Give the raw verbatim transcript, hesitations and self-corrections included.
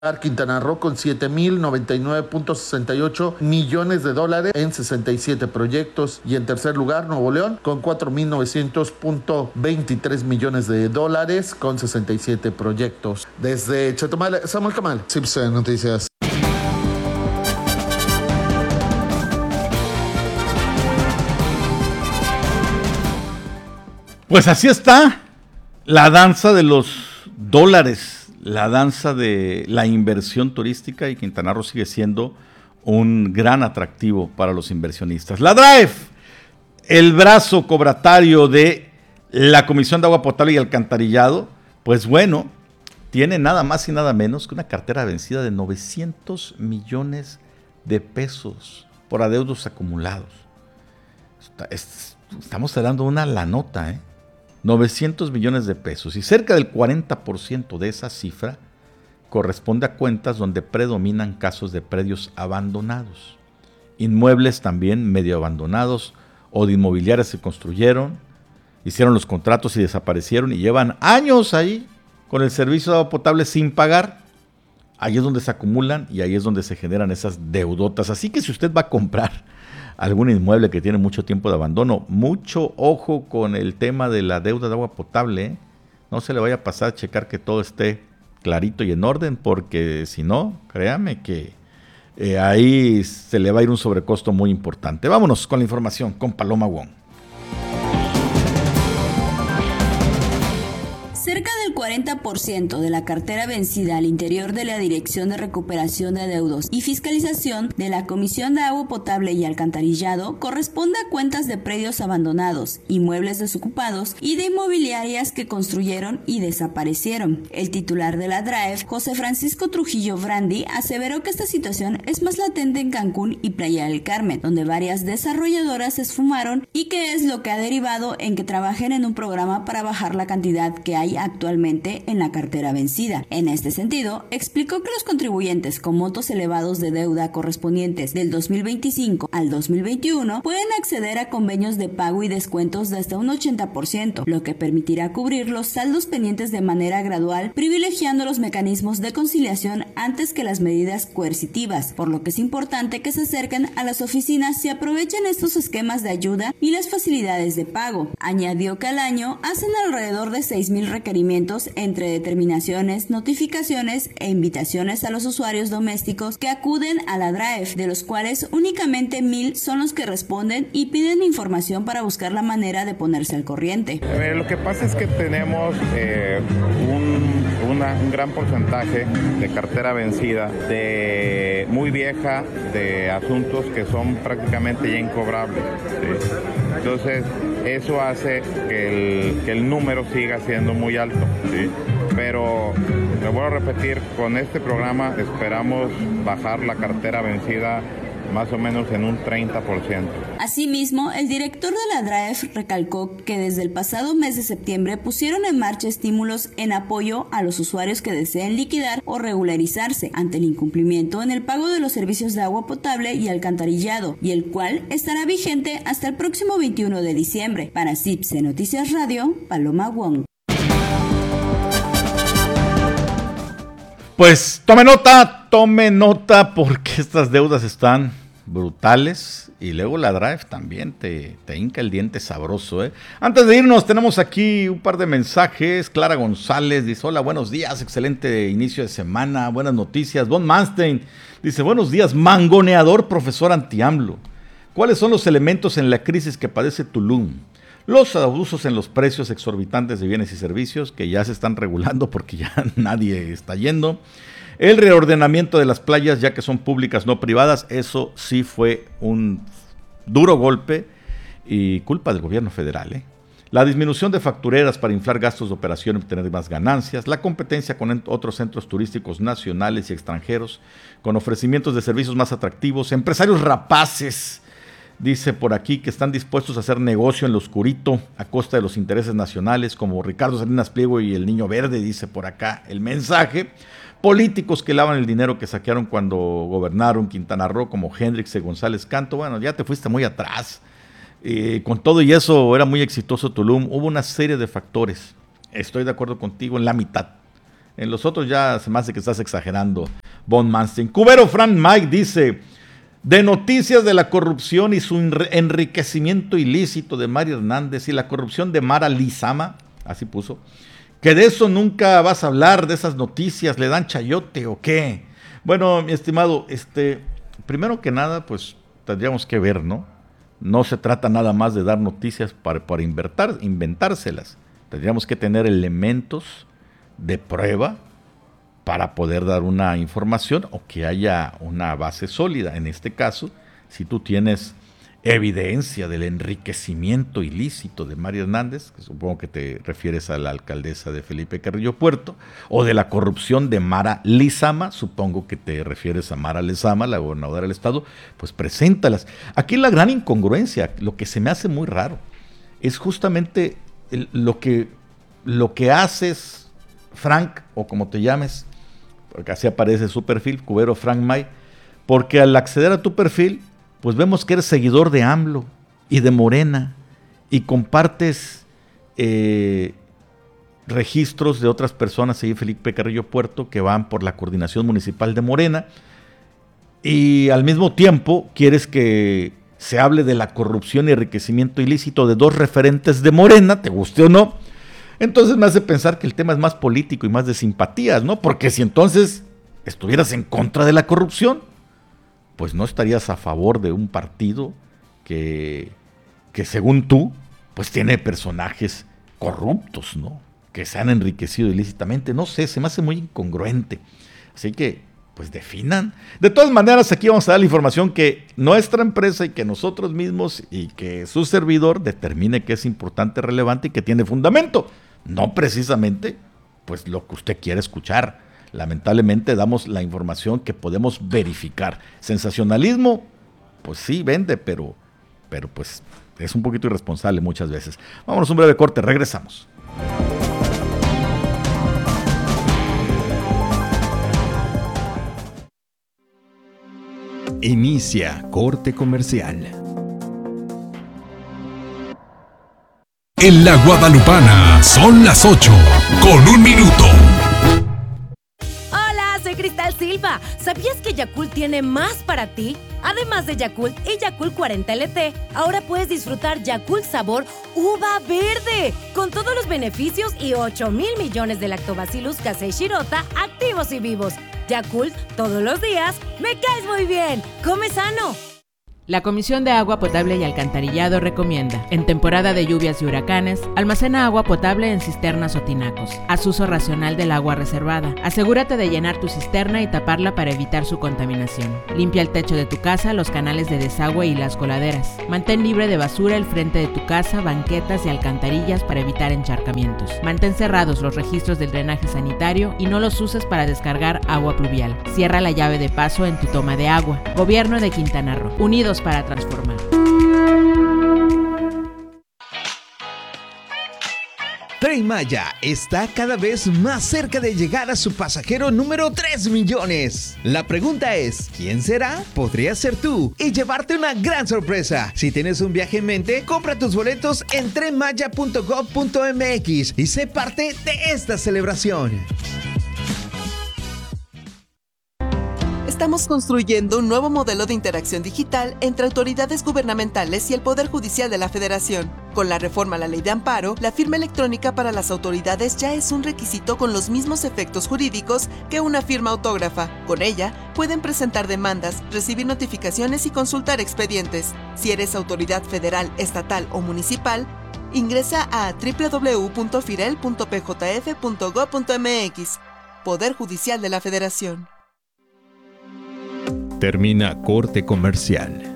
Quintana Roo con siete mil noventa y nueve punto sesenta y ocho millones de dólares en sesenta y siete proyectos, y en tercer lugar Nuevo León con cuatro mil novecientos punto veintitrés millones de dólares con sesenta y siete proyectos. Desde Chetumal, Samuel Camal, C I B C Noticias. Pues así está la danza de los dólares, la danza de la inversión turística, y Quintana Roo sigue siendo un gran atractivo para los inversionistas. La Drive, el brazo cobratario de la Comisión de Agua Potable y Alcantarillado, pues bueno, tiene nada más y nada menos que una cartera vencida de novecientos millones de pesos por adeudos acumulados. Estamos hablando de una lanota, ¿eh? novecientos millones de pesos, y cerca del cuarenta por ciento de esa cifra corresponde a cuentas donde predominan casos de predios abandonados, inmuebles también medio abandonados o de inmobiliarias que construyeron, hicieron los contratos y desaparecieron y llevan años ahí con el servicio de agua potable sin pagar. Ahí es donde se acumulan y ahí es donde se generan esas deudotas. Así que si usted va a comprar algún inmueble que tiene mucho tiempo de abandono, mucho ojo con el tema de la deuda de agua potable, ¿eh? No se le vaya a pasar a checar que todo esté clarito y en orden, porque si no, créame que eh, ahí se le va a ir un sobrecosto muy importante. Vámonos con la información con Paloma Wong. Cerca del cuarenta por ciento de la cartera vencida al interior de la Dirección de Recuperación de Adeudos y Fiscalización de la Comisión de Agua Potable y Alcantarillado corresponde a cuentas de predios abandonados, inmuebles desocupados y de inmobiliarias que construyeron y desaparecieron. El titular de la Drive, José Francisco Trujillo Brandi, aseveró que esta situación es más latente en Cancún y Playa del Carmen, donde varias desarrolladoras se esfumaron, y que es lo que ha derivado en que trabajen en un programa para bajar la cantidad que hay actualmente en la cartera vencida. En este sentido, explicó que los contribuyentes con montos elevados de deuda correspondientes del dos mil veinticinco al dos mil veintiuno pueden acceder a convenios de pago y descuentos de hasta un ochenta por ciento, lo que permitirá cubrir los saldos pendientes de manera gradual, privilegiando los mecanismos de conciliación antes que las medidas coercitivas, por lo que es importante que se acerquen a las oficinas y aprovechen estos esquemas de ayuda y las facilidades de pago. Añadió que al año hacen alrededor de seis mil requerimientos entre determinaciones, notificaciones e invitaciones a los usuarios domésticos que acuden a la Drive, de los cuales únicamente mil son los que responden y piden información para buscar la manera de ponerse al corriente. Eh, lo que pasa es que tenemos eh, un, una, un gran porcentaje de cartera vencida, de muy vieja, de asuntos que son prácticamente ya incobrables, ¿sí? Entonces, eso hace que el, que el número siga siendo muy alto, ¿sí? Pero, me vuelvo a repetir, con este programa esperamos bajar la cartera vencida más o menos en un treinta por ciento. Asimismo, el director de la Drive recalcó que desde el pasado mes de septiembre pusieron en marcha estímulos en apoyo a los usuarios que deseen liquidar o regularizarse ante el incumplimiento en el pago de los servicios de agua potable y alcantarillado, y el cual estará vigente hasta el próximo veintiuno de diciembre. Para C I B C Noticias Radio, Paloma Wong. Pues tome nota, tome nota, porque estas deudas están brutales, y luego la Drive también te, te hinca el diente sabroso, ¿eh? Antes de irnos, tenemos aquí un par de mensajes. Clara González dice: hola, buenos días, excelente inicio de semana, buenas noticias. Von Manstein dice: buenos días, mangoneador profesor anti-AMLO. ¿Cuáles son los elementos en la crisis que padece Tulum? Los abusos en los precios exorbitantes de bienes y servicios, que ya se están regulando porque ya nadie está yendo. El reordenamiento de las playas, ya que son públicas, no privadas, eso sí fue un duro golpe y culpa del gobierno federal, ¿eh? La disminución de factureras para inflar gastos de operación y obtener más ganancias, la competencia con otros centros turísticos nacionales y extranjeros, con ofrecimientos de servicios más atractivos, empresarios rapaces, dice por aquí, que están dispuestos a hacer negocio en lo oscurito a costa de los intereses nacionales, como Ricardo Salinas Pliego y el Niño Verde, dice por acá el mensaje. Políticos que lavan el dinero que saquearon cuando gobernaron Quintana Roo, como Hendrix González Canto. Bueno, ya te fuiste muy atrás. Eh, con todo y eso, era muy exitoso Tulum. Hubo una serie de factores. Estoy de acuerdo contigo en la mitad. En los otros ya se me hace que estás exagerando, Von Manstein. Cubero Frank Mike dice, de noticias de la corrupción y su enriquecimiento ilícito de Mario Hernández y la corrupción de Mara Lizama, así puso, que de eso nunca vas a hablar, de esas noticias, ¿le dan chayote o qué? Bueno, mi estimado, este, primero que nada, pues tendríamos que ver, ¿no? No se trata nada más de dar noticias para, para inventar, inventárselas. Tendríamos que tener elementos de prueba para poder dar una información o que haya una base sólida. En este caso, si tú tienes evidencia del enriquecimiento ilícito de Mario Hernández, que supongo que te refieres a la alcaldesa de Felipe Carrillo Puerto, o de la corrupción de Mara Lizama, supongo que te refieres a Mara Lizama, la gobernadora del estado, pues preséntalas. Aquí la gran incongruencia, lo que se me hace muy raro, es justamente el, lo que, lo que haces, Frank, o como te llames, porque así aparece su perfil, Cubero Frank May, porque al acceder a tu perfil, pues vemos que eres seguidor de AMLO y de Morena y compartes eh, registros de otras personas ahí en Felipe Carrillo Puerto que van por la coordinación municipal de Morena y al mismo tiempo quieres que se hable de la corrupción y enriquecimiento ilícito de dos referentes de Morena, te guste o no. Entonces me hace pensar que el tema es más político y más de simpatías, ¿no? Porque si entonces estuvieras en contra de la corrupción, pues no estarías a favor de un partido que, que según tú, pues tiene personajes corruptos, ¿no? Que se han enriquecido ilícitamente. No sé, se me hace muy incongruente. Así que, pues definan. De todas maneras, aquí vamos a dar la información que nuestra empresa y que nosotros mismos y que su servidor determine que es importante, relevante y que tiene fundamento. No precisamente, pues lo que usted quiere escuchar. Lamentablemente damos la información que podemos verificar. Sensacionalismo, pues sí vende, pero, pero pues es un poquito irresponsable muchas veces. Vámonos a un breve corte, regresamos. Inicia corte comercial. En la Guadalupana son las ocho con un minuto. Cristal Silva, ¿sabías que Yakult tiene más para ti? Además de Yakult y Yakult cuarenta L T, ahora puedes disfrutar Yakult sabor uva verde, con todos los beneficios y ocho mil millones de Lactobacillus casei shirota activos y vivos. Yakult, todos los días, me caes muy bien. ¡Come sano! La Comisión de Agua Potable y Alcantarillado recomienda, en temporada de lluvias y huracanes, almacena agua potable en cisternas o tinacos. Haz uso racional del agua reservada. Asegúrate de llenar tu cisterna y taparla para evitar su contaminación. Limpia el techo de tu casa, los canales de desagüe y las coladeras. Mantén libre de basura el frente de tu casa, banquetas y alcantarillas para evitar encharcamientos. Mantén cerrados los registros del drenaje sanitario y no los uses para descargar agua pluvial. Cierra la llave de paso en tu toma de agua. Gobierno de Quintana Roo. Unidos para transformar. Tren Maya está cada vez más cerca de llegar a su pasajero número tres millones. La pregunta es, ¿quién será? Podría ser tú y llevarte una gran sorpresa. Si tienes un viaje en mente, compra tus boletos en tren maya punto gob punto m x y sé parte de esta celebración. Estamos construyendo un nuevo modelo de interacción digital entre autoridades gubernamentales y el Poder Judicial de la Federación. Con la reforma a la Ley de Amparo, la firma electrónica para las autoridades ya es un requisito con los mismos efectos jurídicos que una firma autógrafa. Con ella, pueden presentar demandas, recibir notificaciones y consultar expedientes. Si eres autoridad federal, estatal o municipal, ingresa a doble u doble u doble u punto firel punto p j f punto gob punto m x. Poder Judicial de la Federación. Termina corte comercial.